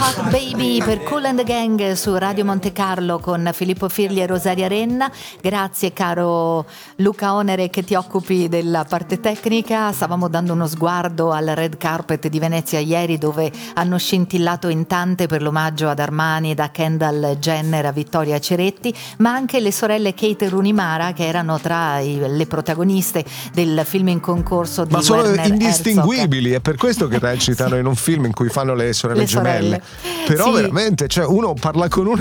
Rock Baby per Kool and the Gang su Radio Monte Carlo con Filippo Firli e Rosaria Renna. Grazie caro Luca Onere che ti occupi della parte tecnica. Stavamo dando uno sguardo al red carpet di Venezia ieri, dove hanno scintillato in tante per l'omaggio ad Armani, da Kendall Jenner a Vittoria Ceretti, ma anche le sorelle Kate e Rooney Mara, che erano tra le protagoniste del film in concorso di Werner Herzog. Ma sono indistinguibili, è per questo che recitano in un film in cui fanno le sorelle gemelle. Però sì. veramente, cioè uno parla con uno